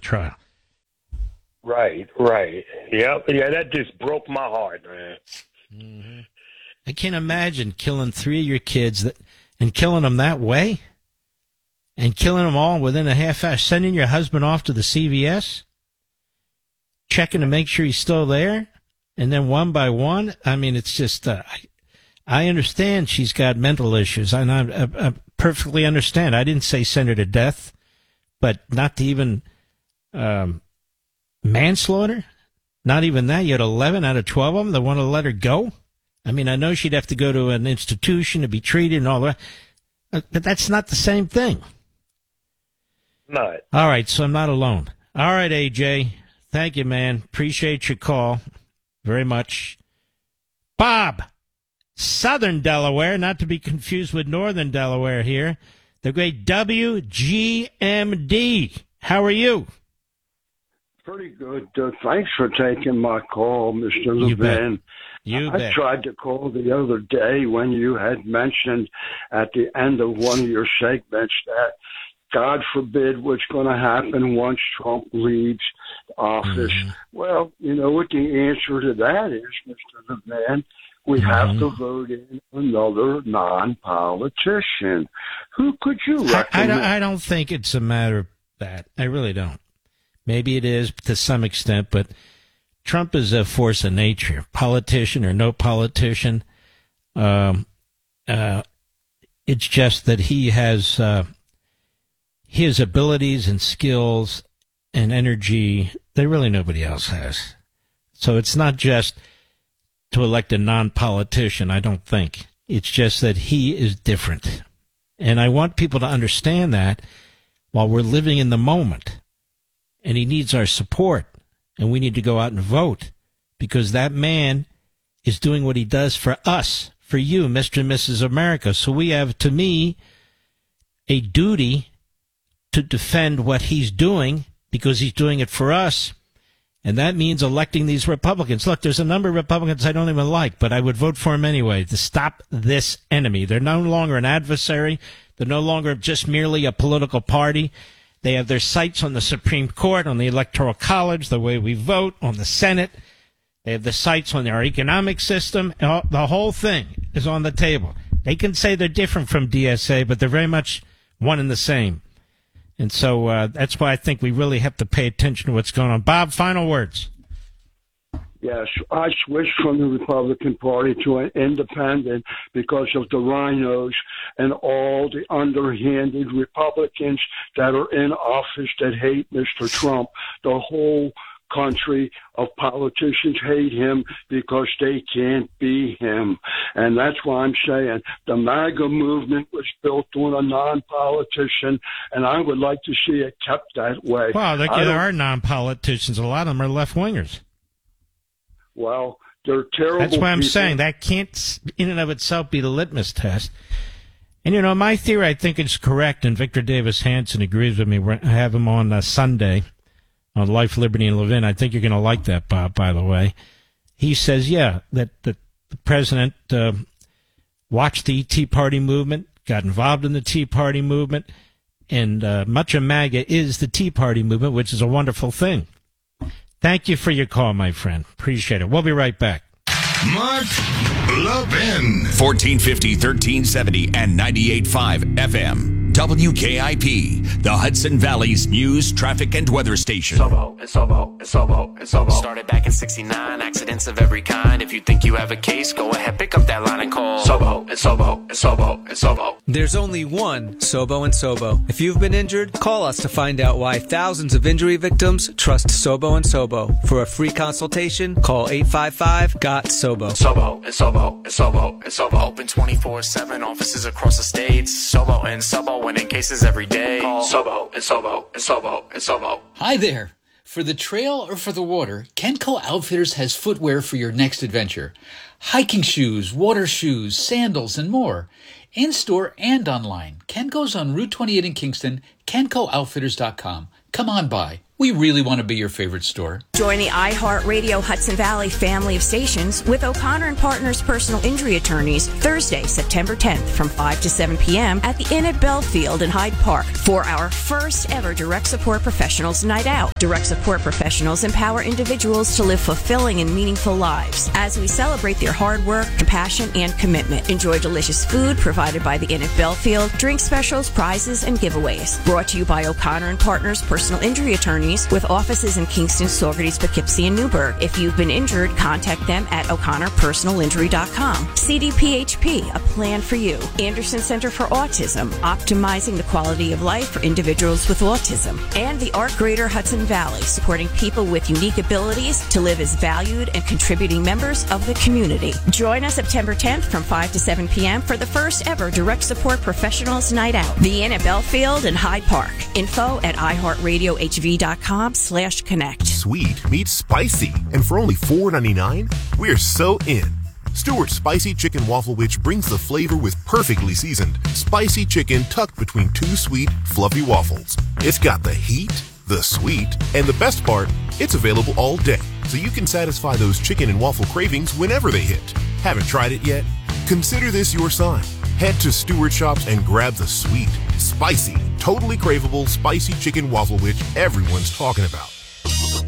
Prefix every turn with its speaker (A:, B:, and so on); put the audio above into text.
A: trial.
B: Right. Yep. Yeah, that just broke my heart, man.
A: Mm-hmm. I can't imagine killing 3 of your kids and killing them that way, and killing them all within a half hour, sending your husband off to the CVS, checking to make sure he's still there, and then one by one. I mean, it's just, I understand she's got mental issues, and I perfectly understand. I didn't say send her to death, but not to even manslaughter? Not even that. You had 11 out of 12 of them that want to let her go? I mean, I know she'd have to go to an institution to be treated and all that, but that's not the same thing.
B: No.
A: All right, so I'm not alone. All right, AJ. Thank you, man. Appreciate your call very much. Bob, Southern Delaware, not to be confused with Northern Delaware here. The great WGMD. How are you?
C: Pretty good. Thanks for taking my call, Mr. Levin. I tried to call the other day when you had mentioned at the end of one of your segments that God forbid what's going to happen once Trump leaves office. Mm-hmm. Well, you know what the answer to that is, Mr. Levin? We have to vote in another non-politician. Who could you recommend?
A: I don't think it's a matter of that. I really don't. Maybe it is to some extent, but Trump is a force of nature, politician or no politician. It's just that he has his abilities and skills and energy that really nobody else has. So it's not just to elect a non-politician, I don't think. It's just that he is different. And I want people to understand that while we're living in the moment. And he needs our support, and we need to go out and vote, because that man is doing what he does for us, for you, Mr. and Mrs. America. So we have, to me, a duty to defend what he's doing, because he's doing it for us, and that means electing these Republicans. Look, there's a number of Republicans I don't even like, but I would vote for them anyway to stop this enemy. They're no longer an adversary. They're no longer just merely a political party. They have their sights on the Supreme Court, on the Electoral College, the way we vote, on the Senate. They have the sights on our economic system. The whole thing is on the table. They can say they're different from DSA, but they're very much one and the same. And so that's why I think we really have to pay attention to what's going on. Bob, final words.
C: Yes, I switched from the Republican Party to an independent because of the rhinos and all the underhanded Republicans that are in office that hate Mr. Trump. The whole country of politicians hate him because they can't be him. And that's why I'm saying the MAGA movement was built on a non-politician, and I would like to see it kept that way.
A: Well, there are non-politicians. A lot of them are left-wingers.
C: Well, they're terrible.
A: That's why I'm
C: people.
A: saying that can't, in and of itself, be the litmus test. And, you know, my theory, I think is correct, and Victor Davis Hanson agrees with me. I have him on Sunday on Life, Liberty, and Levin. I think you're going to like that, Bob, by the way. He says, that the president watched the Tea Party movement, got involved in the Tea Party movement, and much of MAGA is the Tea Party movement, which is a wonderful thing. Thank you for your call, my friend. Appreciate it. We'll be right back.
D: Mark Levin. 1450, 1370, and 98.5 FM. WKIP, the Hudson Valley's news, traffic, and weather station.
E: Started back in 69, accidents of every kind. If you think you have a case, go ahead, pick up that line and call.
F: There's only one Sobo and Sobo. If you've been injured, call us to find out why thousands of injury victims trust Sobo and Sobo. For a free consultation, call 855-GOT-SOBO.
E: Open 24/7, offices across the states. Sobo and Sobo, winning cases every day. Sobo.
G: Hi there. For the trail or for the water, Kenco Outfitters has footwear for your next adventure. Hiking shoes, water shoes, sandals, and more. In-store and online. Kenco's on Route 28 in Kingston, KencoOutfitters.com. Come on by. We really want to be your favorite store.
H: Join the iHeartRadio Hudson Valley family of stations with O'Connor and Partners personal injury attorneys Thursday, September 10th from 5 to 7 p.m. at the Inn at Belfield in Hyde Park for our first ever Direct Support Professionals Night Out. Direct Support Professionals empower individuals to live fulfilling and meaningful lives as we celebrate their hard work, compassion, and commitment. Enjoy delicious food provided by the Inn at Belfield, drink specials, prizes, and giveaways. Brought to you by O'Connor and Partners personal injury attorneys with offices in Kingston, Saugerties, Poughkeepsie, and Newburgh. If you've been injured, contact them at o'connorpersonalinjury.com. CDPHP, a plan for you. Anderson Center for Autism, optimizing the quality of life for individuals with autism. And the Art Greater Hudson Valley, supporting people with unique abilities to live as valued and contributing members of the community. Join us September 10th from 5 to 7 p.m. for the first ever Direct Support Professionals Night Out. The Inn at Belfield and Hyde Park. Info at iHeartRadioHV.com/connect.
I: Sweet meets spicy, and for only $4.99, we're so in. Stewart's Spicy Chicken Waffle Witch brings the flavor with perfectly seasoned, spicy chicken tucked between two sweet, fluffy waffles. It's got the heat, the sweet, and the best part, it's available all day, so you can satisfy those chicken and waffle cravings whenever they hit. Haven't tried it yet? Consider this your sign. Head to Stewart Shops and grab the sweet, spicy, totally craveable spicy chicken waffle witch everyone's talking about.